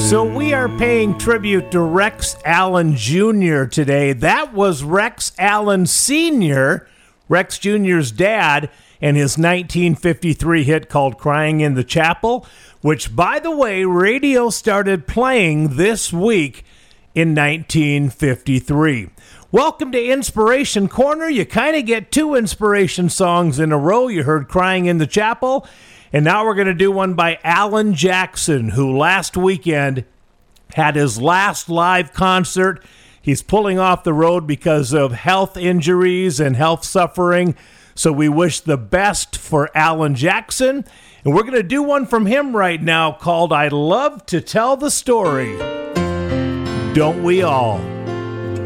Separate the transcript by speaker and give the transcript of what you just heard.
Speaker 1: So we are paying tribute to Rex Allen Jr. today. That was Rex Allen Sr., Rex Jr.'s dad, and his 1953 hit called Crying in the Chapel, which, by the way, radio started playing this week in 1953. Welcome to Inspiration Corner. You kind of get two inspiration songs in a row. You heard Crying in the Chapel, and now we're going to do one by Alan Jackson, who last weekend had his last live concert. He's pulling off the road because of health injuries and health suffering. So we wish the best for Alan Jackson. And we're going to do one from him right now called I Love to Tell the Story. Don't we all?